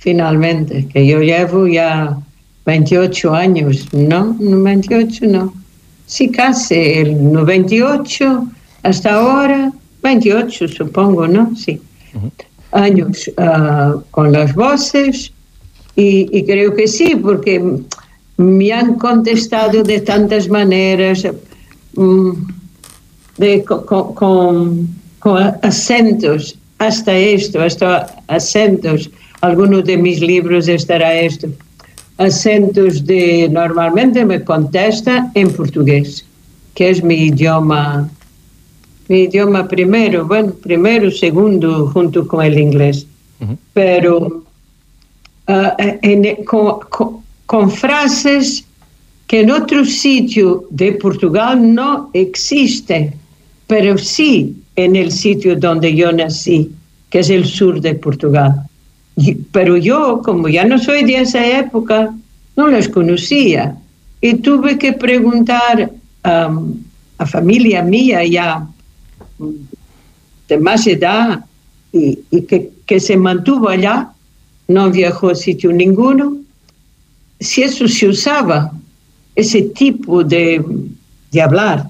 finalmente, que yo llevo ya 28 años, ¿no? 28, no. Sí, casi, el 98 hasta ahora, 28 supongo, ¿no? Sí. Años con las voces y creo que sí, porque me han contestado de tantas maneras, con acentos, hasta acentos. Algunos de mis libros estará esto. Acentos normalmente me contesta en portugués, que es mi idioma primero, segundo, junto con el inglés. Pero con frases que en otro sitio de Portugal no existen, pero sí en el sitio donde yo nací, que es el sur de Portugal. Pero yo, como ya no soy de esa época, no las conocía. Y tuve que preguntar a familia mía ya de más edad y que se mantuvo allá, no viajó a sitio ninguno, si eso se usaba, ese tipo de hablar.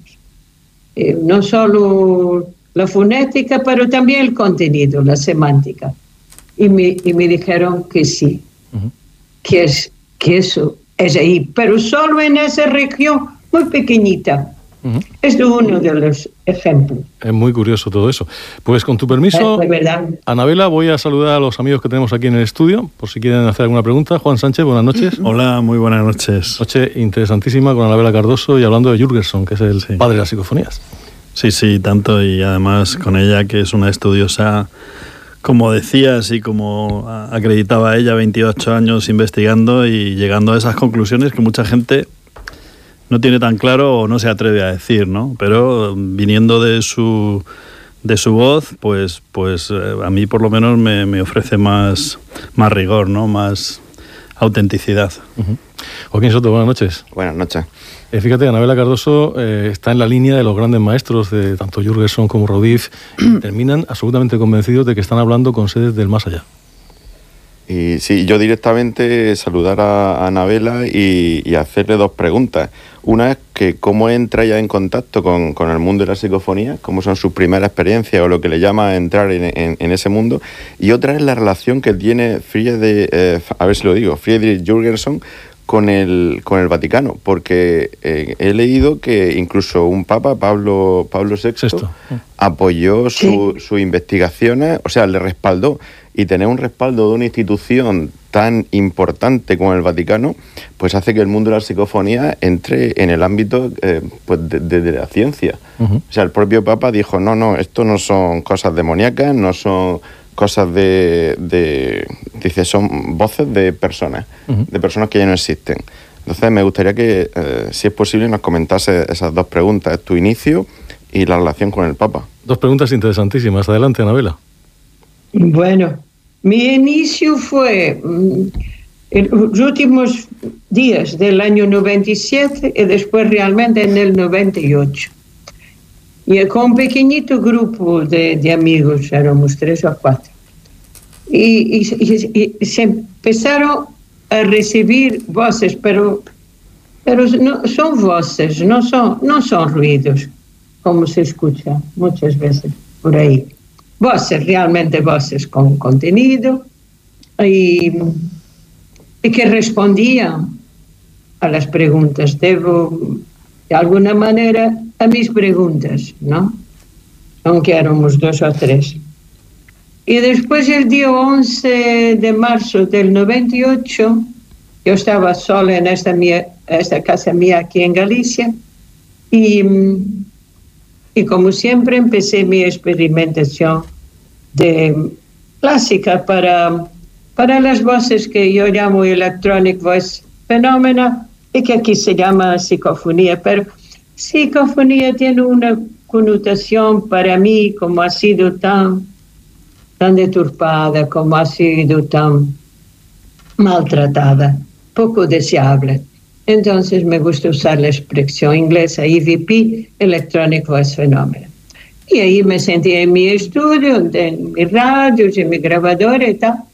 No solo la fonética, pero también el contenido, la semántica. Y me dijeron que sí, que eso es ahí, pero solo en esa región muy pequeñita. Es uno de los ejemplos. Es muy curioso todo eso. Pues con tu permiso, Anabela, voy a saludar a los amigos que tenemos aquí en el estudio, por si quieren hacer alguna pregunta. Juan Sánchez, buenas noches. Hola, muy buenas noches. Noche interesantísima con Anabela Cardoso y hablando de Jürgenson, que es el padre de las psicofonías. Sí, tanto, y además con ella, que es una estudiosa, como decías y como acreditaba ella, 28 años investigando y llegando a esas conclusiones que mucha gente no tiene tan claro o no se atreve a decir, ¿no? Pero viniendo de su voz, pues a mí por lo menos me ofrece más rigor, ¿no? Más autenticidad. Joaquín Soto, buenas noches. Buenas noches. Fíjate, Anabela Cardoso está en la línea de los grandes maestros de tanto Jürgenson como Rodif y terminan absolutamente convencidos de que están hablando con seres del más allá. Y sí, yo directamente saludar a Anabela y hacerle dos preguntas. Una es que cómo entra ella en contacto con el mundo de la psicofonía, cómo son sus primeras experiencias o lo que le llama entrar en ese mundo. Y otra es la relación que tiene Friedrich Jürgenson con el Vaticano, porque he leído que incluso un papa, Pablo VI, apoyó sus investigaciones, o sea, le respaldó. Y tener un respaldo de una institución tan importante como el Vaticano, pues hace que el mundo de la psicofonía entre en el ámbito de la ciencia. O sea, el propio Papa dijo, no, esto no son cosas demoníacas, no son cosas dice, son voces de personas, de personas que ya no existen. Entonces me gustaría que, si es posible, nos comentase esas dos preguntas, tu inicio y la relación con el Papa. Dos preguntas interesantísimas. Adelante, Anabela. Bueno, mi inicio fue en los últimos días del año 97 y después realmente en el 98. Y con un pequeñito grupo de amigos, éramos 3 o 4. Y se empezaron a recibir voces, pero no son voces, no son ruidos, como se escucha muchas veces por ahí. Voces, realmente voces con contenido y que respondían a las preguntas, de alguna manera, a mis preguntas, ¿no? Aunque éramos 2 o 3. Y después, el día 11 de marzo del 98, yo estaba sola en esta casa mía aquí en Galicia y como siempre empecé mi experimentación clásica para las voces que yo llamo Electronic Voice Phenomena y que aquí se llama psicofonía, pero psicofonía tiene una connotación para mí, como ha sido tan deturpada, como ha sido tan maltratada, poco deseable. Entonces me gusta usar la expresión inglesa EVP, Electronic Voice Phenomena. Y ahí me sentí en mi estudio, en mis radios, en mi grabadora y tal.